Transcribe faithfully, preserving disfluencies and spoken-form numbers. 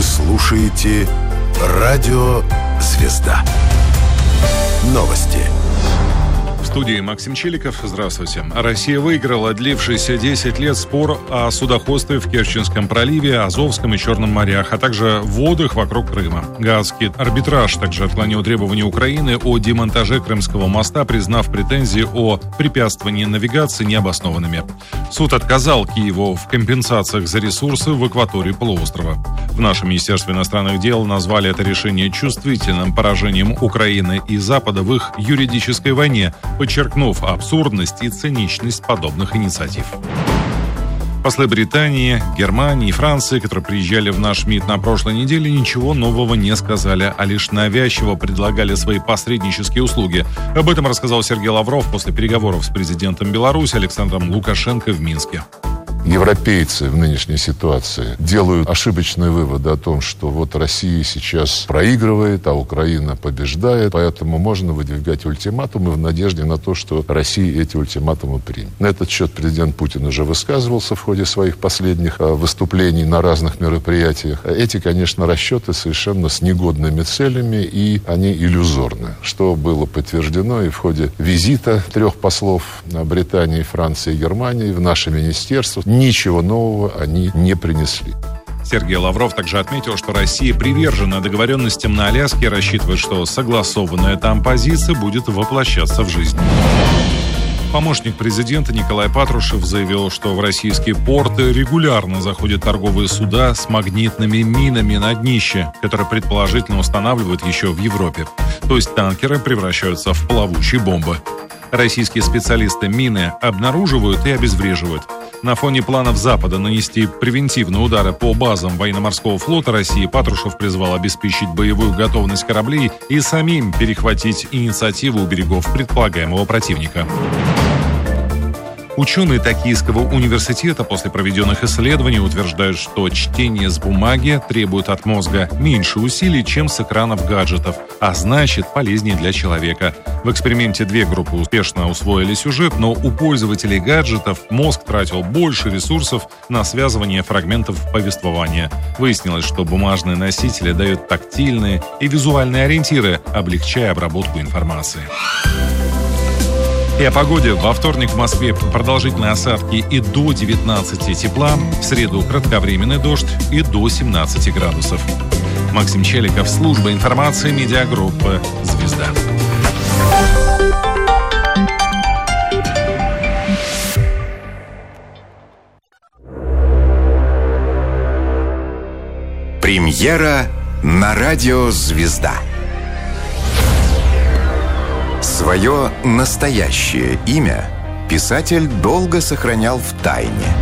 слушаете Радио Звезда. Новости. В студии Максим Чиликов. Здравствуйте. Россия выиграла длившийся десять лет спор о судоходстве в Керченском проливе, Азовском и Черном морях, а также водах вокруг Крыма. Гаагский арбитраж также отклонил требования Украины о демонтаже Крымского моста, признав претензии о препятствовании навигации необоснованными. Суд отказал Киеву в компенсациях за ресурсы в акватории полуострова. В нашем Министерстве иностранных дел назвали это решение чувствительным поражением Украины и Запада в их юридической войне, подчеркнув абсурдность и циничность подобных инициатив. Послы Британии, Германии и Франции, которые приезжали в наш МИД на прошлой неделе, ничего нового не сказали, а лишь навязчиво предлагали свои посреднические услуги. Об этом рассказал Сергей Лавров после переговоров с президентом Беларуси Александром Лукашенко в Минске. Европейцы в нынешней ситуации делают ошибочные выводы о том, что вот Россия сейчас проигрывает, а Украина побеждает, поэтому можно выдвигать ультиматумы в надежде на то, что Россия эти ультиматумы примет. На этот счет президент Путин уже высказывался в ходе своих последних выступлений на разных мероприятиях. Эти, конечно, расчеты совершенно с негодными целями, и они иллюзорны, что было подтверждено и в ходе визита трех послов Британии, Франции и Германии в наше министерство. Ничего нового они не принесли. Сергей Лавров также отметил, что Россия привержена договоренностям на Аляске и рассчитывает, что согласованная там позиция будет воплощаться в жизнь. Помощник президента Николай Патрушев заявил, что в российские порты регулярно заходят торговые суда с магнитными минами на днище, которые предположительно устанавливают еще в Европе. То есть танкеры превращаются в плавучие бомбы. Российские специалисты мины обнаруживают и обезвреживают. На фоне планов Запада нанести превентивные удары по базам военно-морского флота России Патрушев призвал обеспечить боевую готовность кораблей и самим перехватить инициативу у берегов предполагаемого противника. Ученые Токийского университета после проведенных исследований утверждают, что чтение с бумаги требует от мозга меньше усилий, чем с экранов гаджетов, а значит полезнее для человека. В эксперименте две группы успешно усвоили сюжет, но у пользователей гаджетов мозг тратил больше ресурсов на связывание фрагментов повествования. Выяснилось, что бумажные носители дают тактильные и визуальные ориентиры, облегчая обработку информации. И о погоде. Во вторник в Москве продолжительные осадки и до девятнадцати тепла. В среду кратковременный дождь и до семнадцати градусов. Максим Чиликов, служба информации, медиагруппа «Звезда». Премьера на радио «Звезда». Свое настоящее имя писатель долго сохранял в тайне.